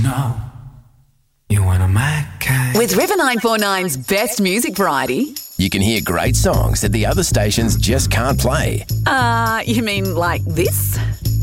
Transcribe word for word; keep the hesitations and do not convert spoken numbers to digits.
know you want a Mac. With River nine four nine's best music variety. You can hear great songs that the other stations just can't play. Uh, you mean like this?